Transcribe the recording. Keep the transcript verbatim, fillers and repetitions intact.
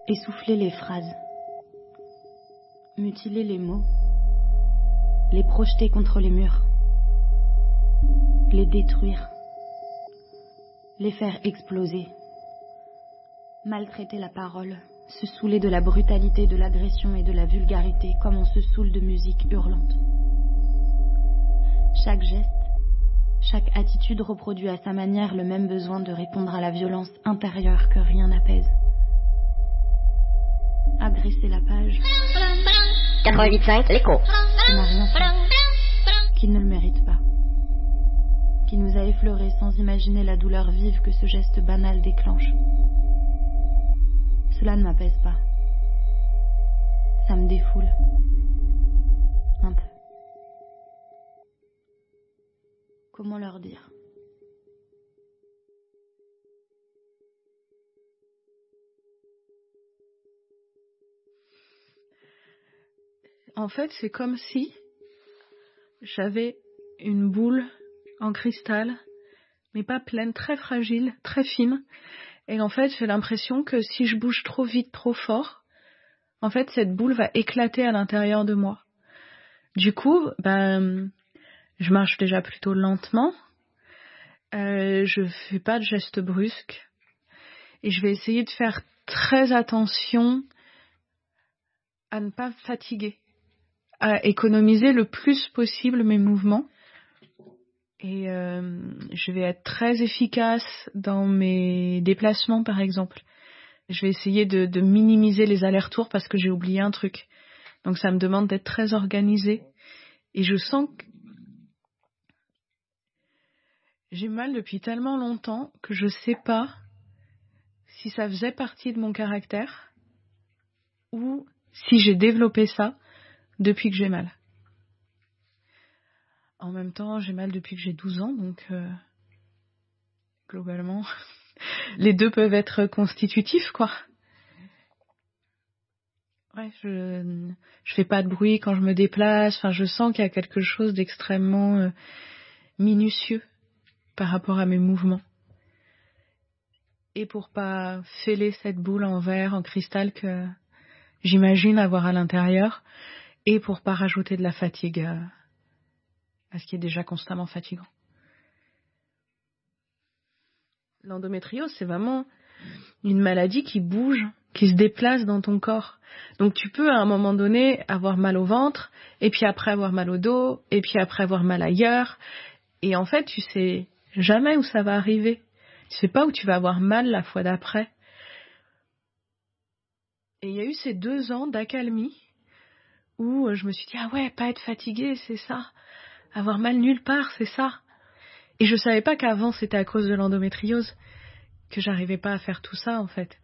Essouffler les phrases, mutiler les mots, les projeter contre les murs, les détruire, les faire exploser, maltraiter la parole, se saouler de la brutalité, de l'agression et de la vulgarité comme on se saoule de musique hurlante. Chaque geste, chaque attitude reproduit à sa manière le même besoin de répondre à la violence intérieure que rien n'apaise. Agresser la page quatre-vingt-huit virgule cinq, l'écho. Qui n'a rien fait, qui ne le mérite pas, qui nous a effleurés sans imaginer la douleur vive que ce geste banal déclenche. Cela ne m'apaise pas. Ça me défoule. Un peu. Comment leur dire ? En fait, c'est comme si j'avais une boule en cristal, mais pas pleine, très fragile, très fine. Et en fait, j'ai l'impression que si je bouge trop vite, trop fort, en fait, cette boule va éclater à l'intérieur de moi. Du coup, ben, je marche déjà plutôt lentement. Euh, je fais pas de gestes brusques. Et je vais essayer de faire très attention à ne pas fatiguer, à économiser le plus possible mes mouvements. Et euh, je vais être très efficace dans mes déplacements, par exemple. Je vais essayer de, de minimiser les allers-retours parce que j'ai oublié un truc. Donc ça me demande d'être très organisée. Et je sens que j'ai mal depuis tellement longtemps que je sais pas si ça faisait partie de mon caractère ou si j'ai développé ça depuis que j'ai mal. En même temps, j'ai mal depuis que j'ai douze ans, donc euh, globalement, les deux peuvent être constitutifs, quoi. Ouais, je je fais pas de bruit quand je me déplace. Enfin, je sens qu'il y a quelque chose d'extrêmement euh, minutieux par rapport à mes mouvements. Et pour pas fêler cette boule en verre, en cristal que j'imagine avoir à l'intérieur, et pour pas rajouter de la fatigue euh, à ce qui est déjà constamment fatigant. L'endométriose, c'est vraiment une maladie qui bouge, qui se déplace dans ton corps. Donc tu peux à un moment donné avoir mal au ventre, et puis après avoir mal au dos, et puis après avoir mal ailleurs. Et en fait, tu sais jamais où ça va arriver. Tu sais pas où tu vas avoir mal la fois d'après. Et il y a eu ces deux ans d'accalmie où je me suis dit, ah ouais, pas être fatiguée, c'est ça. Avoir mal nulle part, c'est ça. Et je savais pas qu'avant c'était à cause de l'endométriose, que j'arrivais pas à faire tout ça en fait.